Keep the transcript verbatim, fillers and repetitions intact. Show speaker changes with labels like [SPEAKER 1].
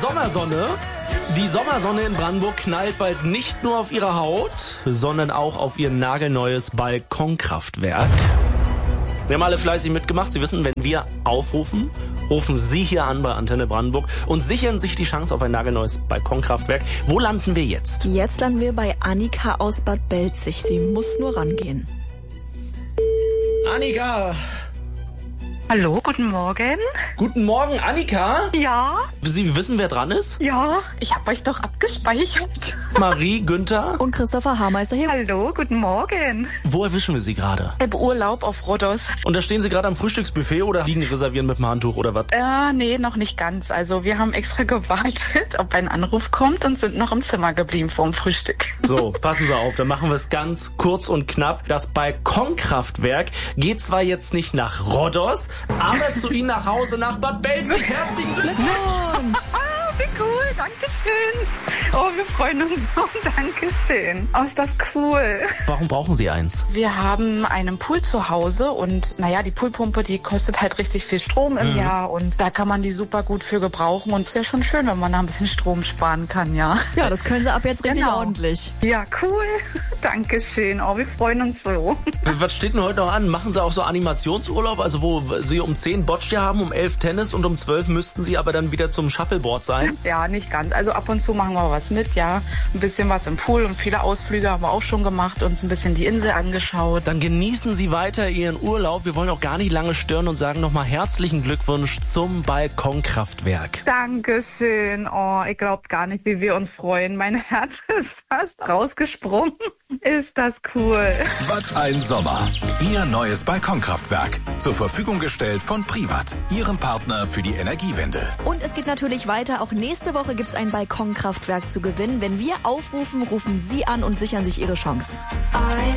[SPEAKER 1] Sommersonne. Die Sommersonne in Brandenburg knallt bald nicht nur auf ihre Haut, sondern auch auf ihr nagelneues Balkonkraftwerk. Wir haben alle fleißig mitgemacht. Sie wissen, wenn wir aufrufen, rufen Sie hier an bei Antenne Brandenburg und sichern sich die Chance auf ein nagelneues Balkonkraftwerk. Wo landen wir jetzt?
[SPEAKER 2] Jetzt landen wir bei Annika aus Bad Belzig. Sie muss nur rangehen.
[SPEAKER 1] Annika!
[SPEAKER 3] Hallo, guten Morgen.
[SPEAKER 1] Guten Morgen, Annika.
[SPEAKER 3] Ja,
[SPEAKER 1] Sie wissen, wer dran ist?
[SPEAKER 3] ja, ich habe euch doch abgespeichert.
[SPEAKER 1] Marie, Günther.
[SPEAKER 2] Und Christopher Haarmeister hier.
[SPEAKER 3] Hallo, guten Morgen.
[SPEAKER 1] Wo erwischen wir Sie gerade?
[SPEAKER 3] Im Urlaub auf Rhodos.
[SPEAKER 1] Und da stehen Sie gerade am Frühstücksbuffet oder liegen reservieren mit dem Handtuch oder was?
[SPEAKER 3] Äh, nee, noch nicht ganz. Also wir haben extra gewartet, ob ein Anruf kommt und sind noch im Zimmer geblieben vorm Frühstück.
[SPEAKER 1] So, passen Sie auf, dann machen wir es ganz kurz und knapp. Das Balkonkraftwerk geht zwar jetzt nicht nach Rhodos, aber zu Ihnen nach Hause nach Bad Belzig. Herzlichen Glückwunsch!
[SPEAKER 3] Ah, wie cool, dankeschön. Oh, wir freuen uns so, dankeschön. Oh, ist das cool.
[SPEAKER 1] Warum brauchen Sie eins?
[SPEAKER 3] Wir haben einen Pool zu Hause und naja, die Poolpumpe, die kostet halt richtig viel Strom im
[SPEAKER 1] Mhm.
[SPEAKER 3] Jahr und da kann man die super gut für gebrauchen und ist ja schon schön, wenn man da ein bisschen Strom sparen kann, ja.
[SPEAKER 2] Ja, das können Sie ab jetzt richtig
[SPEAKER 3] Genau.
[SPEAKER 2] ordentlich.
[SPEAKER 3] Ja, cool. Dankeschön. Oh, wir freuen uns so.
[SPEAKER 1] Was steht denn heute noch an? Machen Sie auch so Animationsurlaub? Also wo Sie um zehn Boccia haben, um elf Tennis und um zwölf müssten Sie aber dann wieder zum Shuffleboard sein?
[SPEAKER 3] Ja, nicht ganz. Also ab und zu machen wir was mit, ja. Ein bisschen was im Pool und viele Ausflüge haben wir auch schon gemacht, uns ein bisschen die Insel angeschaut.
[SPEAKER 1] Dann genießen Sie weiter Ihren Urlaub. Wir wollen auch gar nicht lange stören und sagen nochmal herzlichen Glückwunsch zum Balkonkraftwerk.
[SPEAKER 3] Dankeschön. Oh, ich glaubt gar nicht, wie wir uns freuen. Mein Herz ist fast rausgesprungen. Ist das cool.
[SPEAKER 4] Was ein Sommer. Ihr neues Balkonkraftwerk. Zur Verfügung gestellt von Privat, Ihrem Partner für die Energiewende.
[SPEAKER 2] Und es geht natürlich weiter. Auch nächste Woche gibt's ein Balkonkraftwerk zu gewinnen. Wenn wir aufrufen, rufen Sie an und sichern sich Ihre Chance.